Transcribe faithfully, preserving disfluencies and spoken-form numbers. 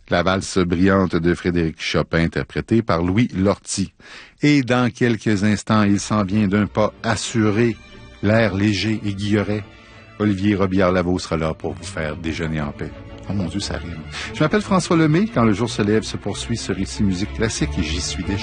La valse brillante de Frédéric Chopin, interprétée par Louis Lortie. Et dans quelques instants, il s'en vient d'un pas assuré, l'air léger et guilleret. Olivier Robillard-Lavaux sera là pour vous faire déjeuner en paix. Oh mon Dieu, ça rime. Je m'appelle François Lemay. Quand le jour se lève, se poursuit ce récit musique classique et j'y suis déjà.